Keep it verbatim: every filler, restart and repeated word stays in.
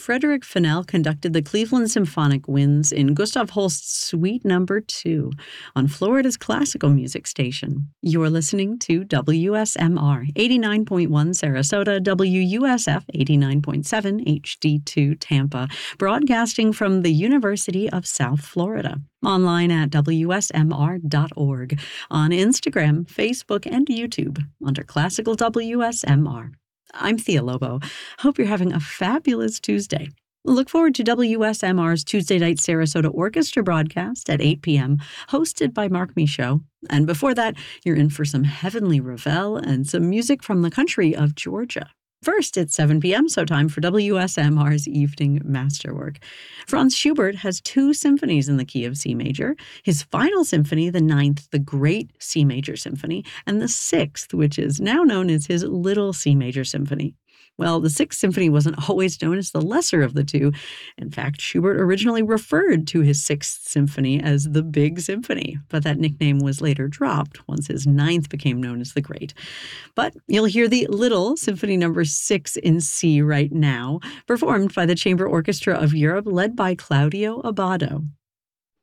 Frederick Fennell conducted the Cleveland Symphonic Winds in Gustav Holst's Suite Number two on Florida's classical music station. You're listening to W S M R eighty-nine point one Sarasota, W U S F eighty-nine point seven H D two Tampa, broadcasting from the University of South Florida. Online at W S M R dot org, on Instagram, Facebook, and YouTube under Classical W S M R. I'm Thea Lobo. Hope you're having a fabulous Tuesday. Look forward to W S M R's Tuesday Night Sarasota Orchestra broadcast at eight p.m., hosted by Mark Michaud. And before that, you're in for some heavenly Ravel and some music from the country of Georgia. First, it's seven p.m., so time for W S M R's Evening Masterwork. Franz Schubert has two symphonies in the key of C major. His final symphony, the ninth, the Great C Major Symphony, and the sixth, which is now known as his Little C Major Symphony. Well, the Sixth Symphony wasn't always known as the lesser of the two. In fact, Schubert originally referred to his Sixth Symphony as the Big Symphony, but that nickname was later dropped once his Ninth became known as the Great. But you'll hear the Little Symphony Number six in C right now, performed by the Chamber Orchestra of Europe, led by Claudio Abbado.